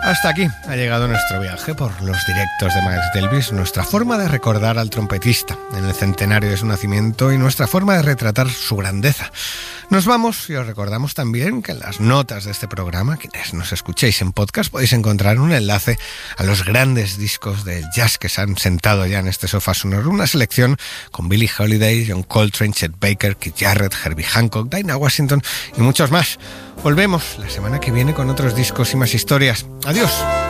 Hasta aquí ha llegado nuestro viaje por los directos de Miles Davis, nuestra forma de recordar al trompetista en el centenario de su nacimiento y nuestra forma de retratar su grandeza. Nos vamos y os recordamos también que en las notas de este programa, quienes nos escuchéis en podcast, podéis encontrar un enlace a los grandes discos del jazz que se han sentado ya en este sofá sonoro, una selección con Billie Holiday, John Coltrane, Chet Baker, Keith Jarrett, Herbie Hancock, Dinah Washington y muchos más. Volvemos la semana que viene con otros discos y más historias. ¡Adiós!